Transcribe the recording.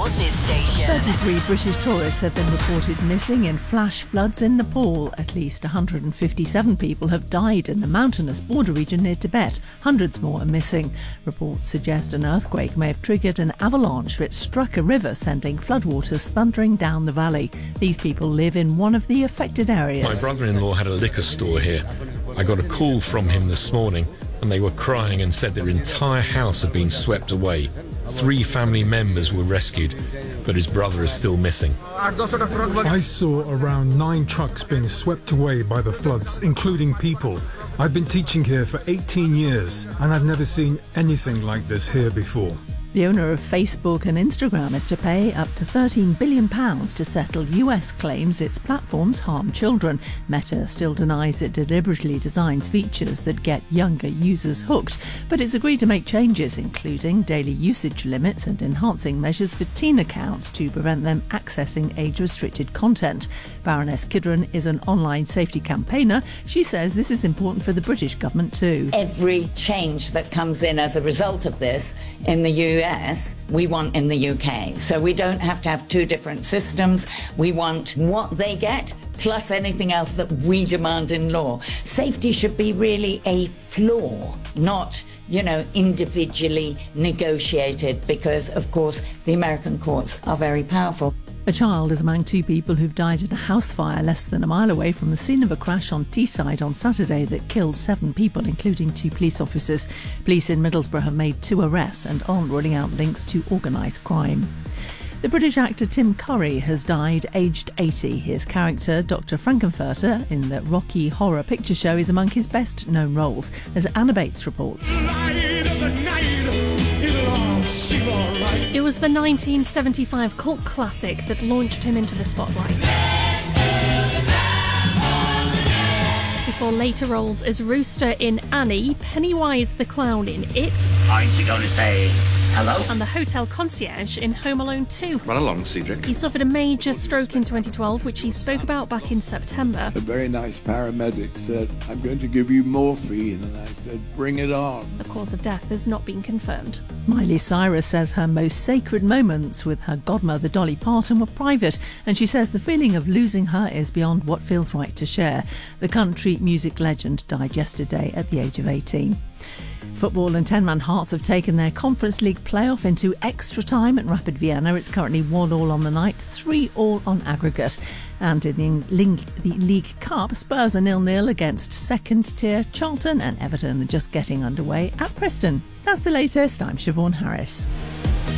Forces station. 33 British tourists have been reported missing in flash floods in Nepal. At least 157 people have died in the mountainous border region near Tibet. Hundreds more are missing. Reports suggest an earthquake may have triggered an avalanche which struck a river, sending floodwaters thundering down the valley. These people live in one of the affected areas. My brother-in-law had a liquor store here. I got a call from him this morning and they were crying and said their entire house had been swept away. 3 family members were rescued, but his brother is still missing. I saw around 9 trucks being swept away by the floods, including people. I've been teaching here for 18 years and I've never seen anything like this here before. The owner of Facebook and Instagram is to pay up to £13 billion to settle US claims its platforms harm children. Meta still denies it deliberately designs features that get younger users hooked, but it's agreed to make changes, including daily usage limits and enhancing measures for teen accounts to prevent them accessing age-restricted content. Baroness Kidron is an online safety campaigner. She says this is important for the British government too. Every change that comes in as a result of this in the US, we want in the UK. So we don't have to have 2 different systems. We want what they get plus anything else that we demand in law. Safety should be really a flaw, not, individually negotiated, because, of course, the American courts are very powerful. A child is among 2 people who've died in a house fire less than a mile away from the scene of a crash on Teesside on Saturday that killed 7 people, including 2 police officers. Police in Middlesbrough have made 2 arrests and aren't ruling out links to organised crime. The British actor Tim Curry has died aged 80. His character, Dr. Frankenfurter, in the Rocky Horror Picture Show is among his best-known roles, as Anna Bates reports. It was the 1975 cult classic that launched him into the spotlight. Before later roles as Rooster in Annie, Pennywise the Clown in It, Aren't you going to say hello? and the hotel concierge in Home Alone 2. Run along, Cedric. He suffered a major stroke in 2012, which he spoke about back in September. A very nice paramedic said, "I'm going to give you morphine," and I said, "Bring it on." The cause of death has not been confirmed. Miley Cyrus says her most sacred moments with her godmother Dolly Parton were private, and she says the feeling of losing her is beyond what feels right to share. The country music legend died yesterday at the age of 18. Football and 10-man Hearts have taken their Conference League playoff into extra time at Rapid Vienna. It's currently 1-1 on the night, 3-3 on aggregate. And in the League Cup, Spurs are 0-0 against second-tier Charlton, and Everton are just getting underway at Preston. That's the latest. I'm Siobhan Harris.